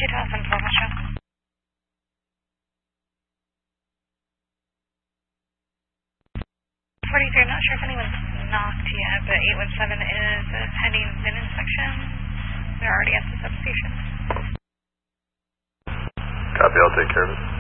2012, Michelle. 43, I'm not sure if anyone's knocked yet, but 817 is pending VIN inspection. They're already at the substation. Copy, I'll take care of it.